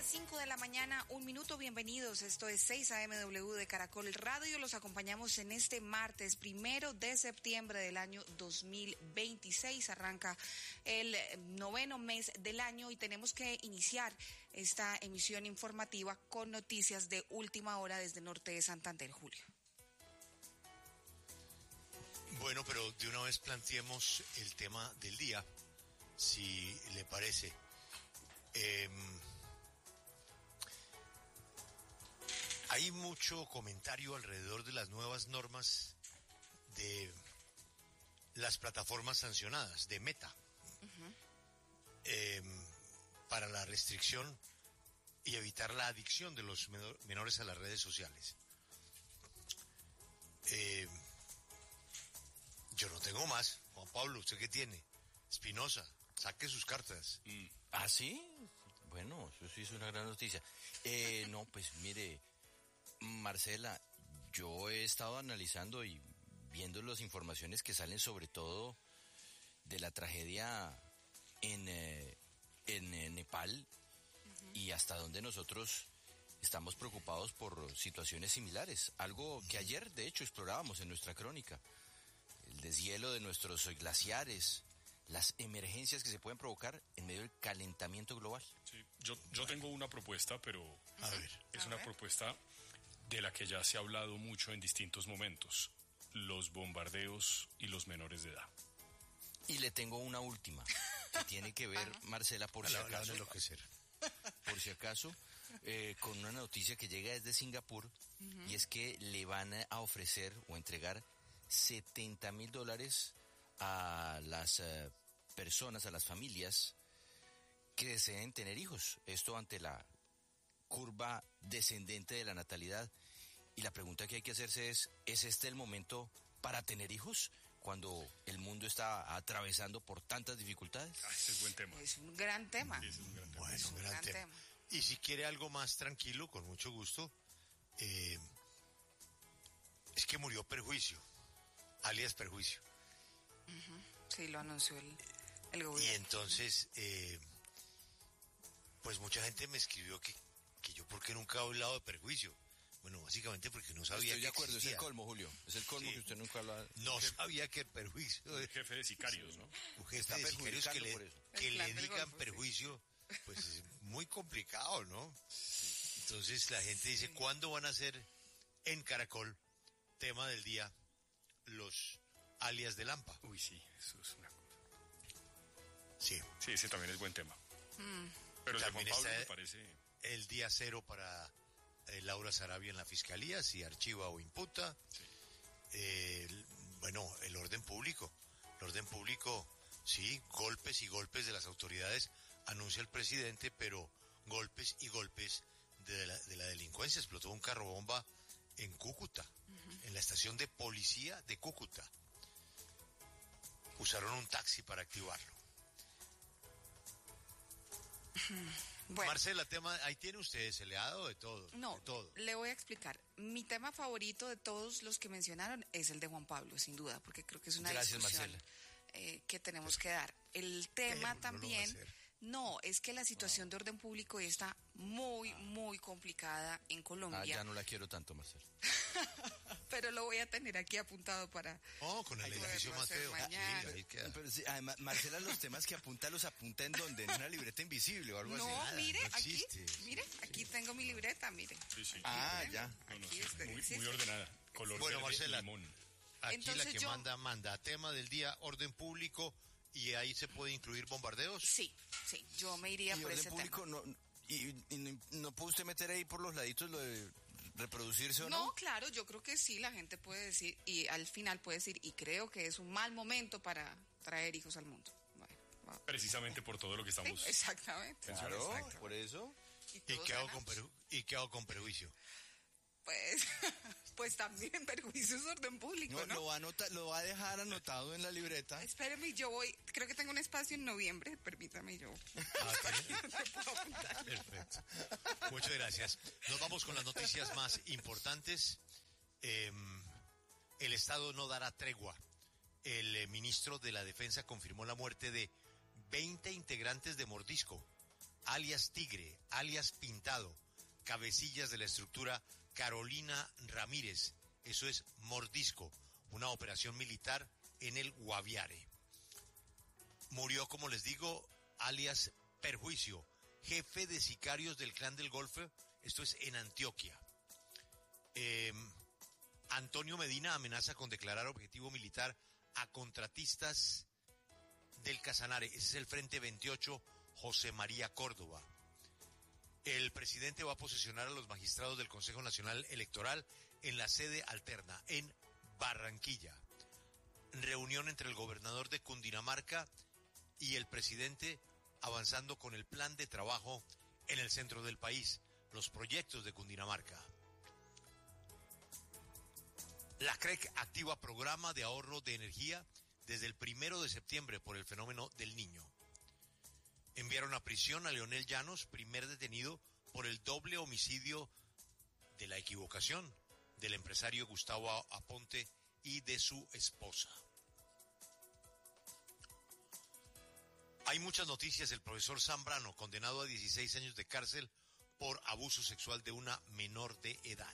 5 de la mañana, 1 minuto, bienvenidos. Esto es 6 AMW de Caracol Radio. Los acompañamos en este martes 1 de septiembre del año 2026. Arranca el 9º mes del año y tenemos que iniciar esta emisión informativa con noticias de última hora desde Norte de Santander, Julio. Bueno, pero de una vez planteemos el tema del día, si le parece. Hay mucho comentario alrededor de las nuevas normas de las plataformas sancionadas, de Meta, para la restricción y evitar la adicción de los menores a las redes sociales. Yo no tengo más. Juan Pablo, ¿usted qué tiene? Espinosa, saque sus cartas. ¿Ah, sí? Bueno, eso sí es una gran noticia. No, pues mire, Marcela, yo he estado analizando y viendo las informaciones que salen sobre todo de la tragedia en Nepal y hasta donde nosotros estamos preocupados por situaciones similares. Algo que ayer, de hecho, explorábamos en nuestra crónica. El deshielo de nuestros glaciares, las emergencias que se pueden provocar en medio del calentamiento global. Sí, yo tengo una propuesta, pero es una propuesta de la que ya se ha hablado mucho en distintos momentos: los bombardeos y los menores de edad. Y le tengo una última, que tiene que ver, Marcela, por si acaso, con una noticia que llega desde Singapur, y es que le van a ofrecer o entregar $70,000 a las personas, a las familias que deseen tener hijos. Esto ante la curva descendente de la natalidad. Y la pregunta que hay que hacerse ¿es este el momento para tener hijos cuando el mundo está atravesando por tantas dificultades? Ese es buen tema. Es un gran tema. Sí, es un gran tema. Bueno, un gran tema. Y si quiere algo más tranquilo, con mucho gusto, es que murió Perjuicio, alias Perjuicio. Sí, lo anunció el gobierno. Y entonces, pues mucha gente me escribió que yo por qué nunca he hablado de Perjuicio. Bueno, básicamente porque no sabía. Estoy de acuerdo, existía. es el colmo, Julio. Es el colmo, sí, que usted nunca habla. No sabía que el Perjuicio. Un jefe de sicarios, ¿no? Un jefe de sicarios que le digan Perjuicio, pues es muy complicado, ¿no? Entonces la gente dice, ¿cuándo van a ser en Caracol, tema del día, los alias de Lampa? Uy, sí, eso es una cosa. Sí. Sí, ese también es buen tema. Pero también de Juan Pablo está me parece el día cero para Laura Sarabia en la fiscalía, si archiva o imputa. Sí. Bueno, el orden público. El orden público, sí, golpes y golpes de las autoridades, anuncia el presidente, pero golpes y golpes de la delincuencia. Explotó un carro bomba en Cúcuta, en la estación de policía de Cúcuta. Usaron un taxi para activarlo. Bueno. Marcela, ahí tiene usted, se le ha dado de todo. No, de todo. Le voy a explicar. Mi tema favorito de todos los que mencionaron es el de Juan Pablo, sin duda, porque creo que es una discusión que tenemos que dar. El tema también... No, es que la situación de orden público está muy complicada en Colombia. Ya no la quiero tanto, Marcelo. Pero lo voy a tener aquí apuntado para... con el edificio más feo. Ahí queda. Pero sí, además, Marcela, los temas que apunta, ¿los apunta en donde? ¿En una libreta invisible o algo así? No, mire, no aquí tengo mi libreta, mire. Sí. Ya. Muy ordenada. Color verde, Marcela, limón. Aquí entonces la que manda. Tema del día, orden público, y ahí se puede incluir bombardeos. Sí, yo me iría por ese público, tema. ¿No puede usted meter ahí por los laditos lo de reproducirse o no? No, claro, yo creo que sí, la gente puede decir, y al final puede decir, y creo que es un mal momento para traer hijos al mundo. Bueno, precisamente por todo lo que estamos... Sí, exactamente. Claro, por eso. ¿Y qué hago con perjuicio? Pues también perjuicio es orden público, ¿no? Lo va a dejar anotado en la libreta. Espéreme, creo que tengo un espacio en noviembre, permítame yo. Perfecto. Muchas gracias. Nos vamos con las noticias más importantes. El Estado no dará tregua. El ministro de la Defensa confirmó la muerte de 20 integrantes de Mordisco, alias Tigre, alias Pintado, cabecillas de la estructura Carolina Ramírez, eso es Mordisco, una operación militar en el Guaviare. Murió, como les digo, alias Perjuicio, jefe de sicarios del Clan del Golfo, esto es en Antioquia. Antonio Medina amenaza con declarar objetivo militar a contratistas del Casanare, ese es el Frente 28, José María Córdoba. El presidente va a posesionar a los magistrados del Consejo Nacional Electoral en la sede alterna, en Barranquilla. Reunión entre el gobernador de Cundinamarca y el presidente avanzando con el plan de trabajo en el centro del país, los proyectos de Cundinamarca. La CREC activa programa de ahorro de energía desde el 1 de septiembre por el fenómeno del Niño. Enviaron a prisión a Leonel Llanos, primer detenido por el doble homicidio de la equivocación del empresario Gustavo Aponte y de su esposa. Hay muchas noticias. El profesor Zambrano, condenado a 16 años de cárcel por abuso sexual de una menor de edad.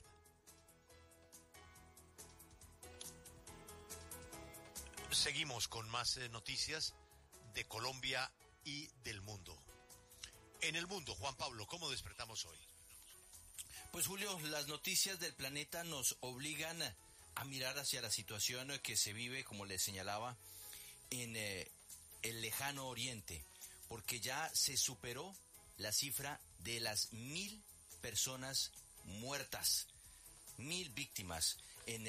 Seguimos con más noticias de Colombia y del mundo. En el mundo, Juan Pablo, ¿cómo despertamos hoy? Pues Julio, las noticias del planeta nos obligan a mirar hacia la situación que se vive, como les señalaba, en el lejano oriente, porque ya se superó la cifra de las 1.000 personas muertas, 1.000 víctimas en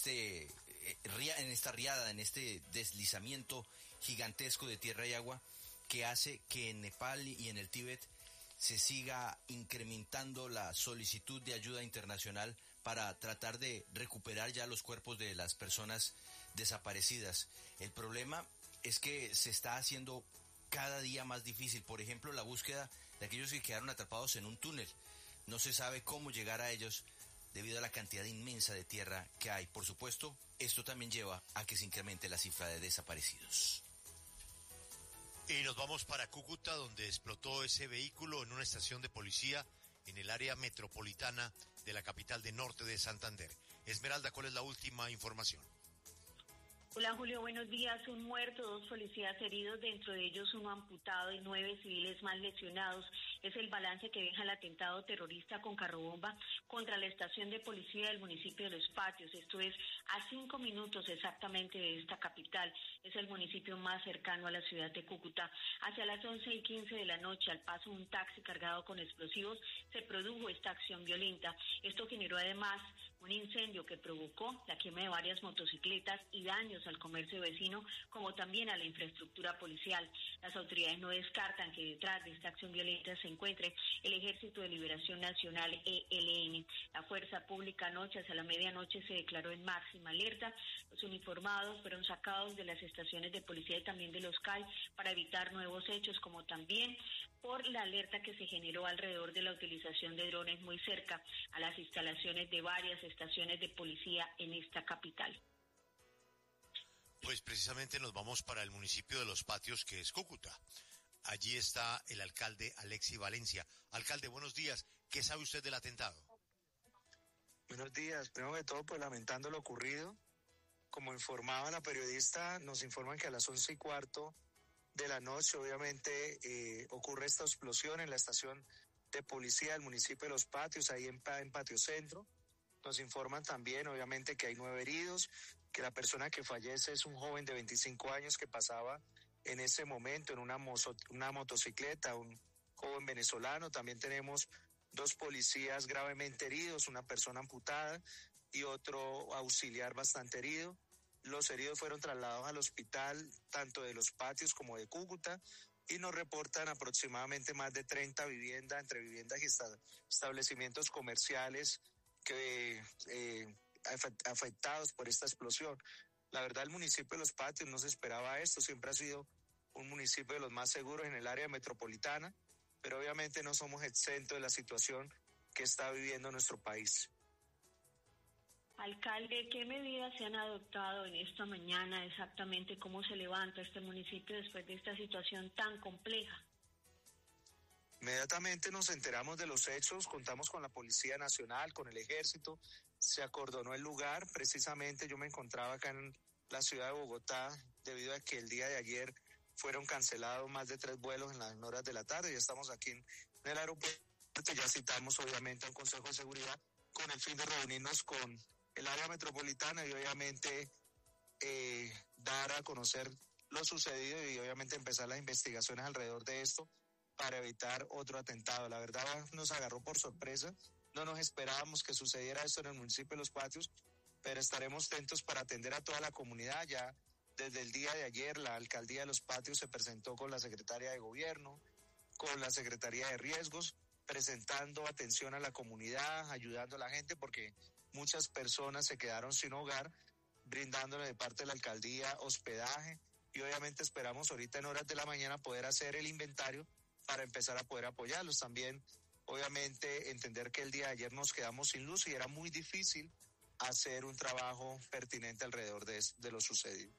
esta riada, en este deslizamiento gigantesco de tierra y agua que hace que en Nepal y en el Tíbet se siga incrementando la solicitud de ayuda internacional para tratar de recuperar ya los cuerpos de las personas desaparecidas. El problema es que se está haciendo cada día más difícil. Por ejemplo, la búsqueda de aquellos que quedaron atrapados en un túnel. No se sabe cómo llegar a ellos debido a la cantidad inmensa de tierra que hay. Por supuesto, esto también lleva a que se incremente la cifra de desaparecidos. Y nos vamos para Cúcuta, donde explotó ese vehículo en una estación de policía en el área metropolitana de la capital de Norte de Santander. Esmeralda, ¿cuál es la última información? Hola Julio, buenos días. Un muerto, 2 policías heridos, dentro de ellos uno amputado y 9 civiles más lesionados. Es el balance que deja el atentado terrorista con carrobomba contra la estación de policía del municipio de Los Patios. Esto es a 5 minutos exactamente de esta capital. Es el municipio más cercano a la ciudad de Cúcuta. Hacia las 11:15 de la noche, al paso de un taxi cargado con explosivos, se produjo esta acción violenta. Esto generó además un incendio que provocó la quema de varias motocicletas y daños al comercio vecino, como también a la infraestructura policial. Las autoridades no descartan que detrás de esta acción violenta se encuentre el Ejército de Liberación Nacional, ELN. La fuerza pública anoche, hacia la medianoche, se declaró en máxima alerta. Los uniformados fueron sacados de las estaciones de policía y también de los CAI para evitar nuevos hechos, como también por la alerta que se generó alrededor de la utilización de drones muy cerca a las instalaciones de varias estaciones de policía en esta capital. Pues precisamente nos vamos para el municipio de Los Patios, que es Cúcuta. Allí está el alcalde Alexi Valencia. Alcalde, buenos días. ¿Qué sabe usted del atentado? Buenos días. Primero que todo, pues lamentando lo ocurrido. Como informaba la periodista, nos informan que a las 11:15 de la noche, obviamente, ocurre esta explosión en la estación de policía del municipio de Los Patios, ahí en Patio Centro. Nos informan también, obviamente, que hay 9 heridos, que la persona que fallece es un joven de 25 años que pasaba en ese momento en una motocicleta, un joven venezolano. También tenemos 2 policías gravemente heridos, una persona amputada y otro auxiliar bastante herido. Los heridos fueron trasladados al hospital, tanto de Los Patios como de Cúcuta, y nos reportan aproximadamente más de 30 viviendas, entre viviendas y establecimientos comerciales que afectados por esta explosión. La verdad, el municipio de Los Patios no se esperaba esto, siempre ha sido un municipio de los más seguros en el área metropolitana, pero obviamente no somos exentos de la situación que está viviendo nuestro país. Alcalde, ¿qué medidas se han adoptado en esta mañana? Exactamente cómo se levanta este municipio después de esta situación tan compleja. Inmediatamente nos enteramos de los hechos, contamos con la Policía Nacional, con el Ejército, se acordonó el lugar. Precisamente yo me encontraba acá en la ciudad de Bogotá debido a que el día de ayer fueron cancelados más de 3 vuelos en las horas de la tarde. Ya estamos aquí en el aeropuerto, ya citamos obviamente a un Consejo de Seguridad con el fin de reunirnos con el área metropolitana y obviamente dar a conocer lo sucedido y obviamente empezar las investigaciones alrededor de esto para evitar otro atentado. La verdad nos agarró por sorpresa, no nos esperábamos que sucediera esto en el municipio de Los Patios, pero estaremos atentos para atender a toda la comunidad. Ya desde el día de ayer la alcaldía de Los Patios se presentó con la secretaria de gobierno, con la secretaría de riesgos, presentando atención a la comunidad, ayudando a la gente porque muchas personas se quedaron sin hogar, brindándole de parte de la alcaldía hospedaje y obviamente esperamos ahorita en horas de la mañana poder hacer el inventario para empezar a poder apoyarlos. También obviamente entender que el día de ayer nos quedamos sin luz y era muy difícil hacer un trabajo pertinente alrededor de lo sucedido.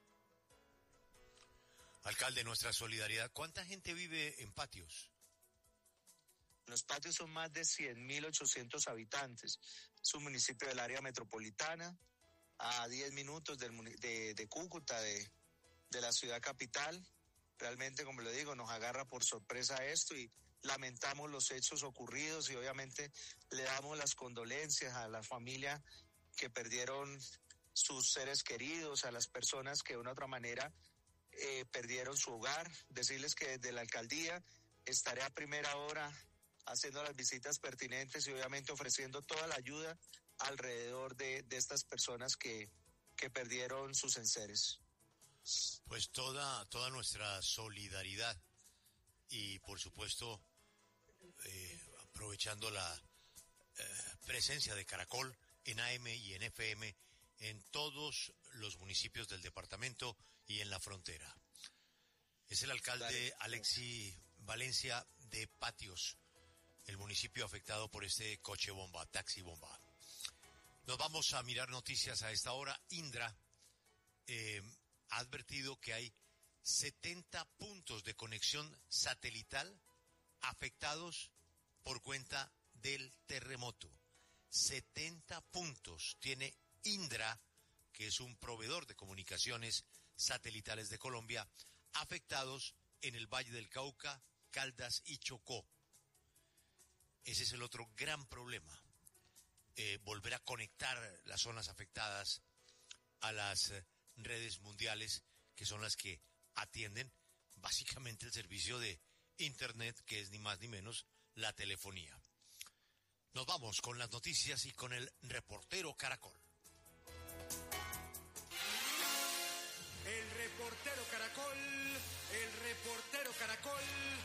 Alcalde, nuestra solidaridad. ¿Cuánta gente vive en Patios? Los Patios son más de 100.800 habitantes. Es un municipio del área metropolitana, a 10 minutos de Cúcuta, de la ciudad capital. Realmente, como le digo, nos agarra por sorpresa esto y lamentamos los hechos ocurridos y obviamente le damos las condolencias a la familia que perdieron sus seres queridos, a las personas que de una u otra manera perdieron su hogar. Decirles que desde la alcaldía estaré a primera hora haciendo las visitas pertinentes y obviamente ofreciendo toda la ayuda alrededor de estas personas que perdieron sus enseres. Pues toda nuestra solidaridad y por supuesto aprovechando la presencia de Caracol en AM y en FM en todos los municipios del departamento y en la frontera. Es el alcalde Alexi Valencia de Patios, el municipio afectado por este coche bomba, taxi bomba. Nos vamos a mirar noticias a esta hora. Indra ha advertido que hay 70 puntos de conexión satelital afectados por cuenta del terremoto. 70 puntos tiene Indra, que es un proveedor de comunicaciones satelitales de Colombia, afectados en el Valle del Cauca, Caldas y Chocó. Ese es el otro gran problema, volver a conectar las zonas afectadas a las redes mundiales, que son las que atienden básicamente el servicio de Internet, que es ni más ni menos la telefonía. Nos vamos con las noticias y con el reportero Caracol. El reportero Caracol, el reportero Caracol.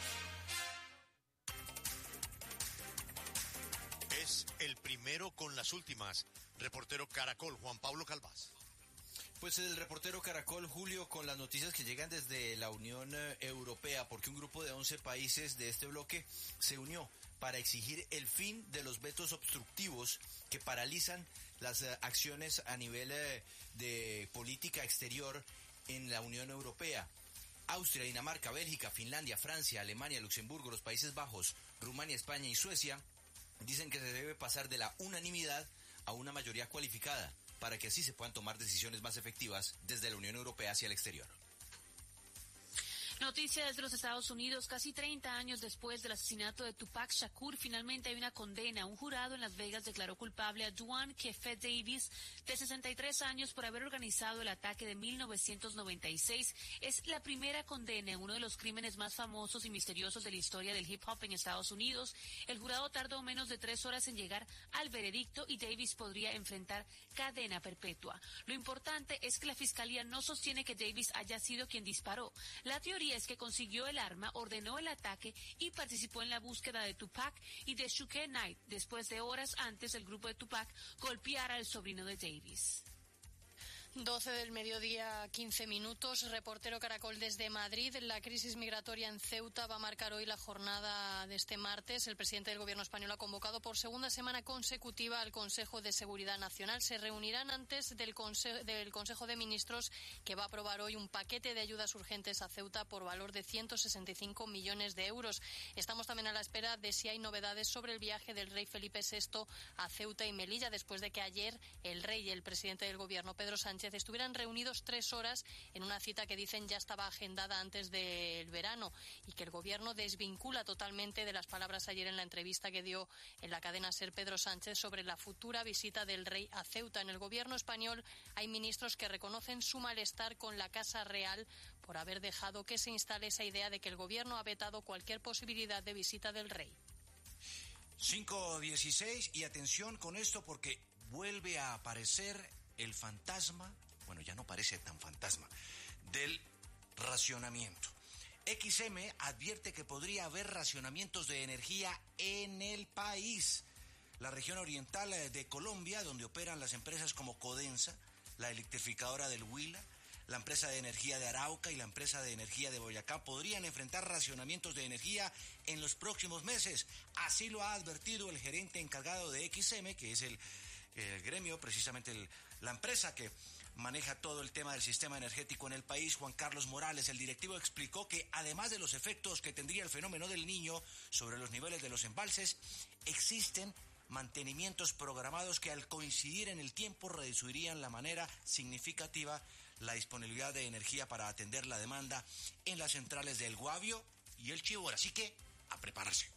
Es el primero con las últimas. Reportero Caracol, Juan Pablo Calvás. Pues el reportero Caracol, Julio, con las noticias que llegan desde la Unión Europea, porque un grupo de 11 países de este bloque se unió para exigir el fin de los vetos obstructivos que paralizan las acciones a nivel de política exterior en la Unión Europea. Austria, Dinamarca, Bélgica, Finlandia, Francia, Alemania, Luxemburgo, los Países Bajos, Rumania, España y Suecia dicen que se debe pasar de la unanimidad a una mayoría cualificada para que así se puedan tomar decisiones más efectivas desde la Unión Europea hacia el exterior. Noticias de los Estados Unidos. Casi 30 años después del asesinato de Tupac Shakur, finalmente hay una condena. Un jurado en Las Vegas declaró culpable a Duane Keffe Davis, de 63 años, por haber organizado el ataque de 1996. Es la primera condena en uno de los crímenes más famosos y misteriosos de la historia del hip hop en Estados Unidos. El jurado tardó menos de 3 horas en llegar al veredicto y Davis podría enfrentar cadena perpetua. Lo importante es que la fiscalía no sostiene que Davis haya sido quien disparó. La teoría es que consiguió el arma, ordenó el ataque y participó en la búsqueda de Tupac y de Suge Knight, después de horas antes el grupo de Tupac golpeara al sobrino de Davis. 12 del mediodía, 15 minutos. Reportero Caracol desde Madrid. La crisis migratoria en Ceuta va a marcar hoy la jornada de este martes. El presidente del Gobierno español ha convocado por segunda semana consecutiva al Consejo de Seguridad Nacional. Se reunirán antes del Consejo de Ministros, que va a aprobar hoy un paquete de ayudas urgentes a Ceuta por valor de 165 millones de euros. Estamos también a la espera de si hay novedades sobre el viaje del rey Felipe VI a Ceuta y Melilla, después de que ayer el rey y el presidente del Gobierno, Pedro Sánchez, estuvieran reunidos 3 horas en una cita que dicen ya estaba agendada antes del verano, y que el Gobierno desvincula totalmente de las palabras ayer en la entrevista que dio en la cadena SER Pedro Sánchez sobre la futura visita del rey a Ceuta. En el Gobierno español hay ministros que reconocen su malestar con la Casa Real por haber dejado que se instale esa idea de que el Gobierno ha vetado cualquier posibilidad de visita del rey. 5:16, y atención con esto porque vuelve a aparecer el fantasma, bueno, ya no parece tan fantasma, del racionamiento. XM advierte que podría haber racionamientos de energía en el país. La región oriental de Colombia, donde operan las empresas como Codensa, la electrificadora del Huila, la empresa de energía de Arauca y la empresa de energía de Boyacá, podrían enfrentar racionamientos de energía en los próximos meses. Así lo ha advertido el gerente encargado de XM, que es el gremio, precisamente la empresa que maneja todo el tema del sistema energético en el país. Juan Carlos Morales, el directivo, explicó que además de los efectos que tendría el fenómeno del Niño sobre los niveles de los embalses, existen mantenimientos programados que al coincidir en el tiempo reducirían de manera significativa la disponibilidad de energía para atender la demanda en las centrales del Guavio y el Chibora. Así que a prepararse.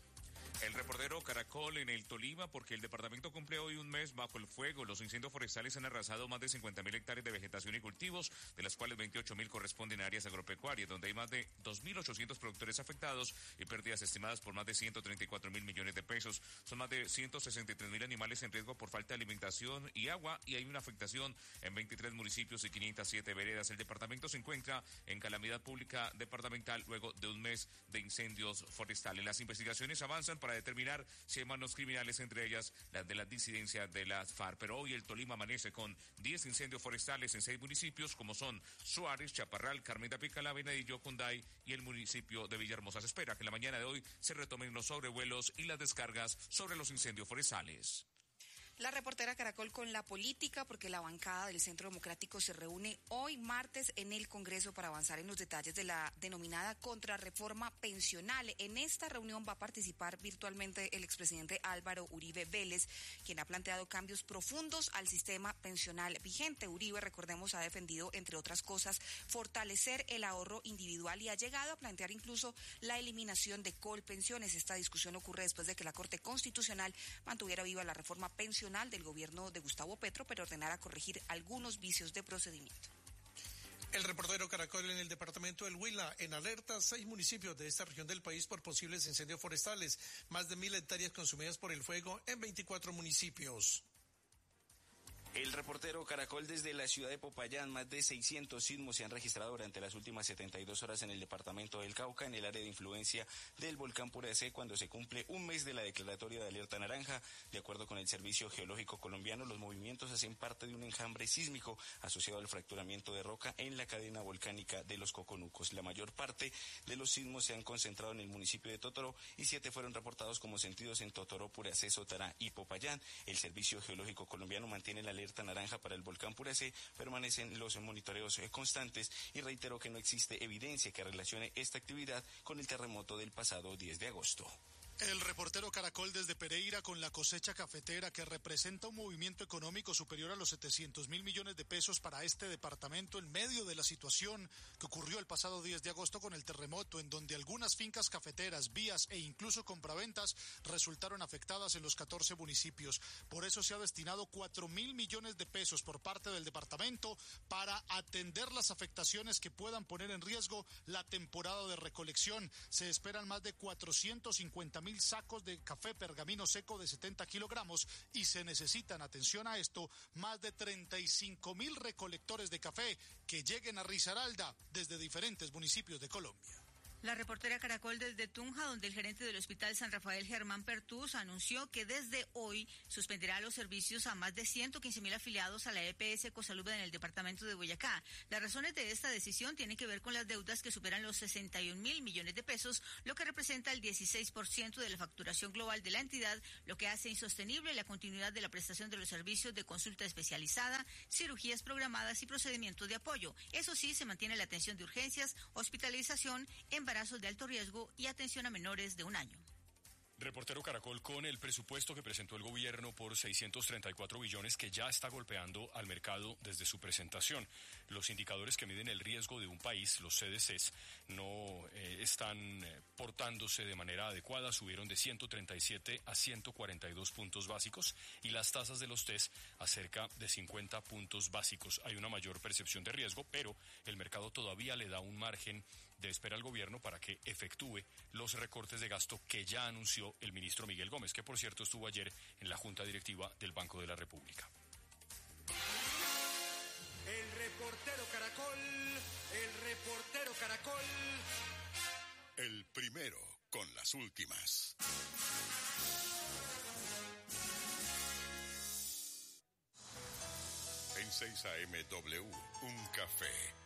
El reportero Caracol en el Tolima, porque el departamento cumple hoy un mes bajo el fuego. Los incendios forestales han arrasado más de 50.000 hectáreas de vegetación y cultivos, de las cuales 28.000 corresponden a áreas agropecuarias, donde hay más de 2.800 productores afectados y pérdidas estimadas por más de 134.000 millones de pesos. Son más de 163.000 animales en riesgo por falta de alimentación y agua, y hay una afectación en 23 municipios y 507 veredas. El departamento se encuentra en calamidad pública departamental luego de un mes de incendios forestales. Las investigaciones avanzan para determinar si hay manos criminales, entre ellas las de la disidencia de las FARC. Pero hoy el Tolima amanece con 10 incendios forestales en 6 municipios, como son Suárez, Chaparral, Carmen de Apicalá, Venadillo, Cunday y el municipio de Villahermosa. Se espera que en la mañana de hoy se retomen los sobrevuelos y las descargas sobre los incendios forestales. La reportera Caracol con la política, porque la bancada del Centro Democrático se reúne hoy martes en el Congreso para avanzar en los detalles de la denominada contrarreforma pensional. En esta reunión va a participar virtualmente el expresidente Álvaro Uribe Vélez, quien ha planteado cambios profundos al sistema pensional vigente. Uribe, recordemos, ha defendido, entre otras cosas, fortalecer el ahorro individual y ha llegado a plantear incluso la eliminación de colpensiones. Esta discusión ocurre después de que la Corte Constitucional mantuviera viva la reforma pensional del gobierno de Gustavo Petro, pero ordenara corregir algunos vicios de procedimiento. El reportero Caracol en el departamento del Huila, en alerta 6 municipios de esta región del país por posibles incendios forestales, más de 1.000 hectáreas consumidas por el fuego en 24 municipios. El reportero Caracol desde la ciudad de Popayán, más de 600 sismos se han registrado durante las últimas 72 horas en el departamento del Cauca, en el área de influencia del volcán Puracé, cuando se cumple un mes de la declaratoria de alerta naranja. De acuerdo con el Servicio Geológico Colombiano, los movimientos hacen parte de un enjambre sísmico asociado al fracturamiento de roca en la cadena volcánica de los Coconucos. La mayor parte de los sismos se han concentrado en el municipio de Totoró y 7 fueron reportados como sentidos en Totoró, Puracé, Sotará y Popayán. El Servicio Geológico Colombiano mantiene la alerta naranja para el volcán Puracé, permanecen los monitoreos constantes y reiteró que no existe evidencia que relacione esta actividad con el terremoto del pasado 10 de agosto. El reportero Caracol desde Pereira con la cosecha cafetera, que representa un movimiento económico superior a los 700.000 millones de pesos para este departamento en medio de la situación que ocurrió el pasado 10 de agosto con el terremoto, en donde algunas fincas cafeteras, vías e incluso compraventas resultaron afectadas en los 14 municipios. Por eso se ha destinado 4.000 millones de pesos por parte del departamento para atender las afectaciones que puedan poner en riesgo la temporada de recolección. Se esperan más de 450.000 sacos de café pergamino seco de 70 kilogramos y se necesitan, atención a esto, más de 35.000 recolectores de café que lleguen a Risaralda desde diferentes municipios de Colombia. La reportera Caracol desde Tunja, donde el gerente del Hospital San Rafael, Germán Pertús, anunció que desde hoy suspenderá los servicios a más de 115.000 afiliados a la EPS Ecosalud en el departamento de Boyacá. Las razones de esta decisión tienen que ver con las deudas que superan los 61.000 millones de pesos, lo que representa el 16% de la facturación global de la entidad, lo que hace insostenible la continuidad de la prestación de los servicios de consulta especializada, cirugías programadas y procedimientos de apoyo. Eso sí, se mantiene la atención de urgencias, hospitalización, embarazos de alto riesgo y atención a menores de 1 año. Reportero Caracol con el presupuesto que presentó el gobierno por 634 billones que ya está golpeando al mercado desde su presentación. Los indicadores que miden el riesgo de un país, los CDCs, no están portándose de manera adecuada, subieron de 137 a 142 puntos básicos y las tasas de los test a cerca de 50 puntos básicos. Hay una mayor percepción de riesgo, pero el mercado todavía le da un margen de espera al gobierno para que efectúe los recortes de gasto que ya anunció el ministro Miguel Gómez, que por cierto estuvo ayer en la Junta Directiva del Banco de la República. El reportero Caracol, el primero con las últimas. En 6 AM W, un café